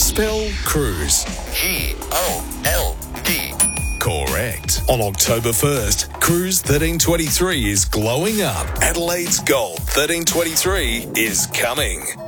Spell cruise. G-O-L-D. Correct. On October 1st, Cruise 1323 is glowing up. Adelaide's Gold 1323 is coming.